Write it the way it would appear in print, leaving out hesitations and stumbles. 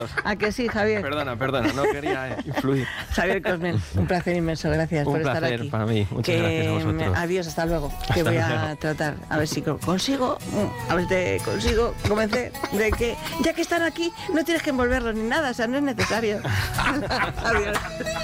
¿A que sí, Javier? Perdona, no quería influir. Javier Cosmen, un placer inmenso, gracias por estar aquí. Un placer para mí, muchas gracias a vosotros. Adiós, hasta luego, que voy a tratar, a ver si consigo convencer de que, ya que están aquí, no tienes que envolverlos ni nada, o sea, no es necesario. Adiós.